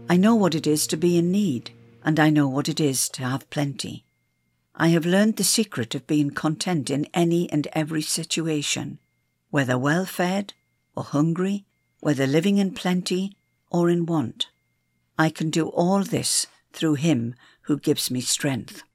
I know what it is to be in need, and I know what it is to have plenty. I have learned the secret of being content in any and every situation, whether well-fed or hungry, whether living in plenty or in want. I can do all this through Him who gives me strength.